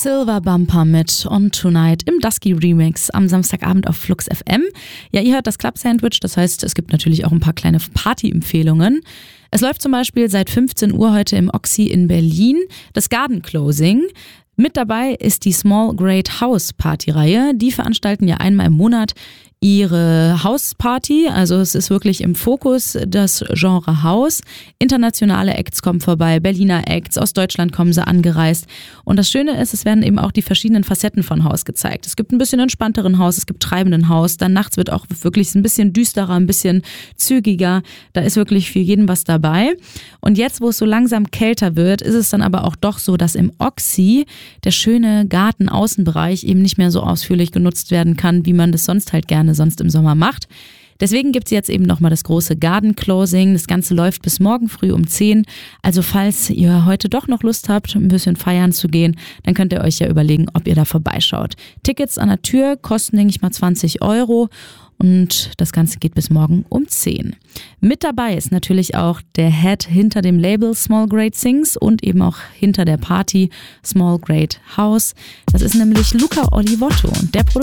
Silver Bumper mit On Tonight im Dusky Remix am Samstagabend auf Flux FM. Ja, ihr hört das Club Sandwich, das heißt, es gibt natürlich auch ein paar kleine Party-Empfehlungen. Es läuft zum Beispiel seit 15 Uhr heute im Oxy in Berlin das Garden Closing. Mit dabei ist die Small Great House Party-Reihe. Die veranstalten ja einmal im Monat ihre Hausparty, also es ist wirklich im Fokus das Genre House. Internationale Acts kommen vorbei, Berliner Acts, aus Deutschland kommen sie angereist. Und das Schöne ist, es werden eben auch die verschiedenen Facetten von House gezeigt. Es gibt ein bisschen entspannteren House, es gibt treibenden House, dann nachts wird auch wirklich ein bisschen düsterer, ein bisschen zügiger. Da ist wirklich für jeden was dabei. Und jetzt, wo es so langsam kälter wird, ist es dann aber auch doch so, dass im Oxy der schöne Garten-Außenbereich eben nicht mehr so ausführlich genutzt werden kann, wie man das sonst halt gerne sonst im Sommer macht. Deswegen gibt es jetzt eben nochmal das große Garden Closing. Das Ganze läuft bis morgen früh um 10. Also falls ihr heute doch noch Lust habt, ein bisschen feiern zu gehen, dann könnt ihr euch ja überlegen, ob ihr da vorbeischaut. Tickets an der Tür kosten, denke ich mal, 20 €. Und das Ganze geht bis morgen um 10. Mit dabei ist natürlich auch der Head hinter dem Label Small Great Things und eben auch hinter der Party Small Great House. Das ist nämlich Luca Olivotto und der produziert